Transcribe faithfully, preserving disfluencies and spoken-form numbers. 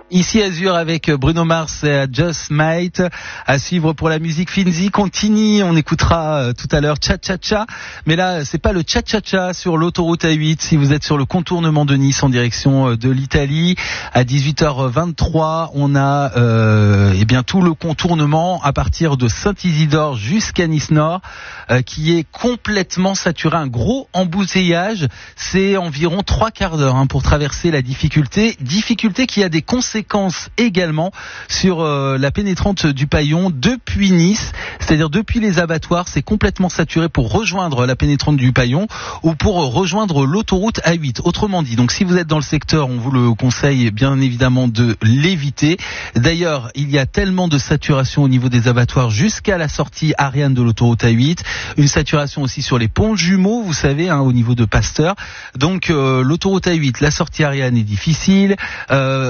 Ici Azur avec Bruno Mars et Just Might. À suivre pour la musique Finzi. Continue, on écoutera tout à l'heure Cha Cha Cha. Mais là, c'est pas le Cha Cha Cha sur l'autoroute A huit. Si vous êtes sur le contournement de Nice en direction de l'Italie, à dix-huit heures vingt-trois, on a euh, eh bien tout le contournement à partir de Saint-Isidore jusqu'à Nice-Nord euh, qui est complètement saturé. Un gros embouteillage. C'est environ trois quarts d'heure hein, pour traverser la difficulté. Difficulté qui a des conséquences également sur euh, la pénétrante du Paillon depuis Nice, c'est-à-dire depuis les abattoirs, c'est complètement saturé pour rejoindre la pénétrante du Paillon ou pour rejoindre l'autoroute A huit. Autrement dit, donc si vous êtes dans le secteur, on vous le conseille bien évidemment de l'éviter. D'ailleurs, il y a tellement de saturation au niveau des abattoirs jusqu'à la sortie Ariane de l'autoroute A huit, une saturation aussi sur les ponts jumeaux, vous savez, hein, au niveau de Pasteur. Donc euh, l'autoroute A huit, la sortie Ariane est difficile. Euh,